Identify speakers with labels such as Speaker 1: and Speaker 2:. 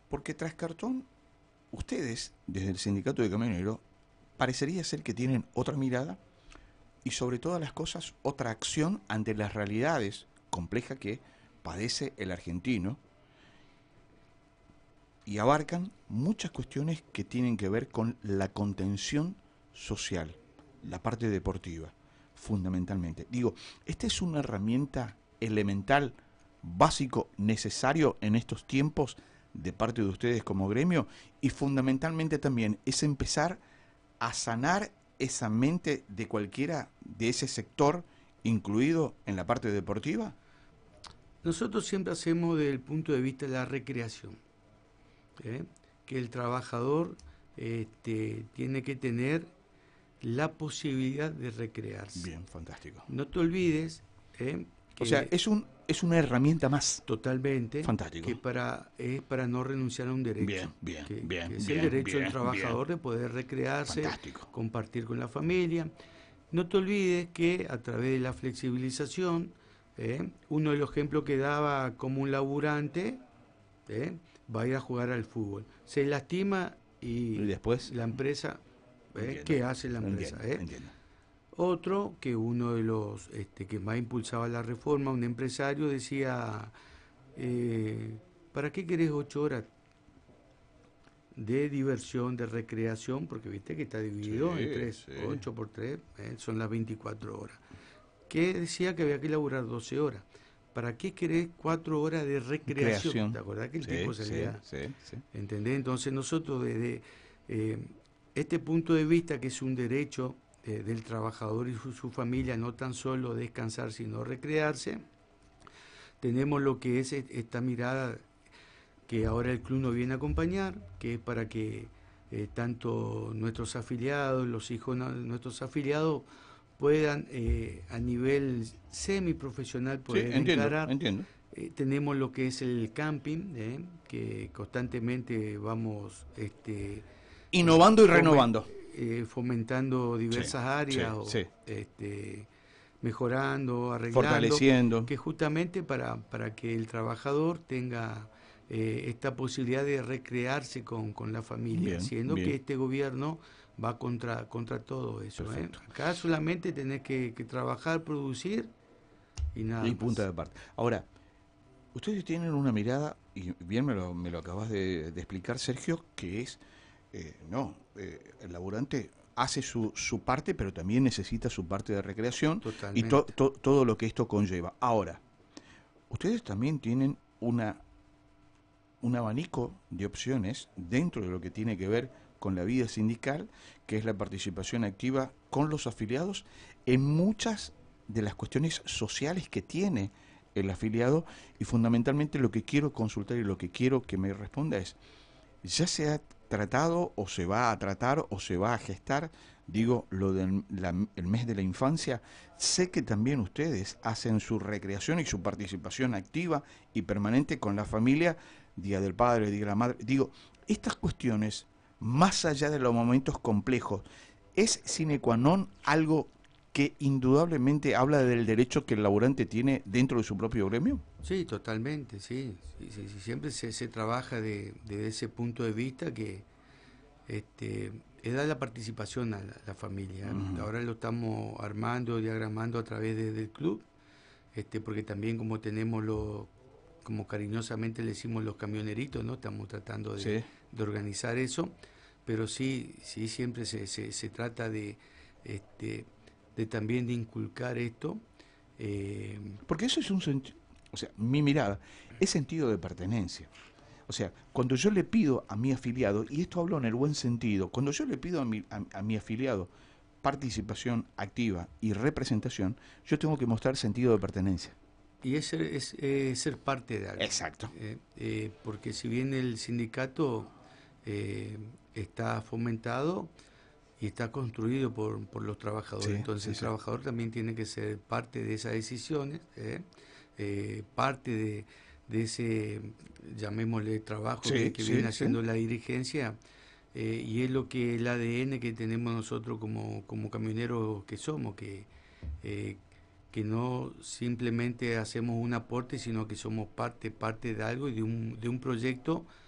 Speaker 1: Porque tras cartón, ustedes, desde el sindicato de camioneros, parecería ser que tienen otra mirada y sobre todas las cosas otra acción ante las realidades complejas que padece el argentino y abarcan muchas cuestiones que tienen que ver con la contención social, la parte deportiva, fundamentalmente. Digo, esta es una herramienta elemental, básico, necesario en estos tiempos de parte de ustedes como gremio y fundamentalmente también es empezar a sanar esa mente de cualquiera de ese sector incluido en la parte deportiva.
Speaker 2: Nosotros siempre hacemos desde el punto de vista de la recreación, ¿eh? Que el trabajador tiene que tener la posibilidad de recrearse.
Speaker 1: Bien, fantástico.
Speaker 2: No te olvides
Speaker 1: O sea,
Speaker 2: que
Speaker 1: es una herramienta más.
Speaker 2: totalmente
Speaker 1: Fantástico.
Speaker 2: que es para no renunciar a un derecho,
Speaker 1: Bien,
Speaker 2: que es
Speaker 1: bien,
Speaker 2: el derecho del
Speaker 1: bien,
Speaker 2: trabajador de poder recrearse,
Speaker 1: fantástico.
Speaker 2: compartir con la familia. No te olvides que a través de la flexibilización, uno de los ejemplos que daba como un laburante, va a ir a jugar al fútbol. Se lastima
Speaker 1: Y
Speaker 2: y
Speaker 1: después,
Speaker 2: la empresa,
Speaker 1: entiendo,
Speaker 2: ¿qué hace la empresa?
Speaker 1: entiendo.
Speaker 2: Otro, que uno de los que más impulsaba la reforma, un empresario decía, ¿para qué querés 8 horas de diversión, de recreación? Porque viste que está dividido en tres,
Speaker 1: Sí.
Speaker 2: 8 por 3, son las 24 horas. Que decía que había que laburar 12 horas. ¿Para qué querés 4 horas de recreación?
Speaker 1: Creación.
Speaker 2: ¿Te acordás que el
Speaker 1: Sí,
Speaker 2: tipo salía?
Speaker 1: sí.
Speaker 2: ¿Entendés? Entonces nosotros desde este punto de vista, que es un derecho del trabajador y su familia, no tan solo descansar, sino recrearse, tenemos lo que es esta mirada que ahora el club nos viene a acompañar, que es para que tanto nuestros afiliados, los hijos de nuestros afiliados, puedan a nivel semiprofesional
Speaker 1: Sí,
Speaker 2: poder
Speaker 1: entiendo,
Speaker 2: encarar.
Speaker 1: entiendo.
Speaker 2: Tenemos lo que es el camping, que constantemente vamos
Speaker 1: Innovando y renovando.
Speaker 2: fomentando
Speaker 1: Sí,
Speaker 2: diversas áreas, o,
Speaker 1: sí.
Speaker 2: mejorando, arreglando,
Speaker 1: Fortaleciendo.
Speaker 2: que justamente para que el trabajador tenga esta posibilidad de recrearse con la familia,
Speaker 1: Bien,
Speaker 2: siendo que
Speaker 1: bien.
Speaker 2: este gobierno va contra todo eso.
Speaker 1: Perfecto.
Speaker 2: Acá solamente tenés que trabajar, producir y nada
Speaker 1: Y punta
Speaker 2: más.
Speaker 1: de parte. Ahora, ustedes tienen una mirada, y bien me lo acabas de explicar, Sergio, que es, el laburante hace su parte, pero también necesita su parte de recreación y
Speaker 2: Totalmente.
Speaker 1: todo lo que esto conlleva. Ahora, ustedes también tienen un abanico de opciones dentro de lo que tiene que ver con la vida sindical, que es la participación activa con los afiliados en muchas de las cuestiones sociales que tiene el afiliado y fundamentalmente lo que quiero consultar y lo que quiero que me responda es, ¿ya se ha tratado o se va a tratar o se va a gestar, digo, lo del el mes de la infancia? Sé que también ustedes hacen su recreación y su participación activa y permanente con la familia, Día del Padre, Día de la Madre. Digo, estas cuestiones, más allá de los momentos complejos, ¿es sine qua non algo que indudablemente habla del derecho que el laburante tiene dentro de su propio gremio?
Speaker 2: Sí, totalmente, sí. Sí. Siempre se trabaja desde ese punto de vista que es dar la participación a la familia. Ahora lo estamos armando, diagramando a través del club, porque también como tenemos como cariñosamente le decimos los camioneritos, ¿no? Estamos tratando
Speaker 1: Sí.
Speaker 2: de organizar eso, pero sí siempre se trata de también de inculcar esto.
Speaker 1: Porque eso es un sentido, o sea, mi mirada, es sentido de pertenencia. O sea, cuando yo le pido a mi afiliado, y esto hablo en el buen sentido, cuando yo le pido a mi afiliado participación activa y representación, yo tengo que mostrar sentido de pertenencia.
Speaker 2: Y es ser parte de algo.
Speaker 1: Exacto.
Speaker 2: Porque si bien el sindicato está fomentado y está construido por los trabajadores,
Speaker 1: Sí,
Speaker 2: entonces
Speaker 1: sí,
Speaker 2: el
Speaker 1: sí.
Speaker 2: trabajador también tiene que ser parte de esas decisiones, parte de ese, llamémosle, trabajo
Speaker 1: Sí,
Speaker 2: que viene
Speaker 1: sí.
Speaker 2: haciendo la dirigencia. Y es lo que el ADN que tenemos nosotros como camioneros que somos, eh, que no simplemente hacemos un aporte, sino que somos parte de algo y de un proyecto